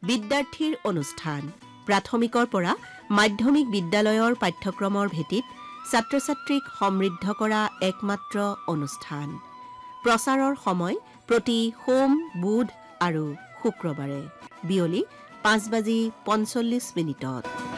বিদ্যাৰ্থীৰ অনুষ্ঠান প্ৰাথমিকৰ পৰা মাধ্যমিক বিদ্যালয়ৰ পাঠ্যক্ৰমৰ ভেটিত ছাত্ৰ-ছাত্ৰীক সমৃদ্ধ কৰা একমাত্ৰ অনুষ্ঠান প্ৰচাৰৰ সময় প্ৰতি সোম বুধ আৰু শুক্ৰবাৰে বিয়লি 5:45 মিনিটত